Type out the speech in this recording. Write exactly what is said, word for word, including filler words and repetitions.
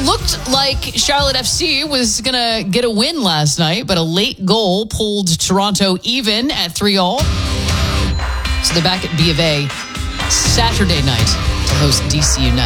looked like Charlotte F C was going to get a win last night, but a late goal pulled Toronto even at three all. So they're back at B of A Saturday night to host D C United.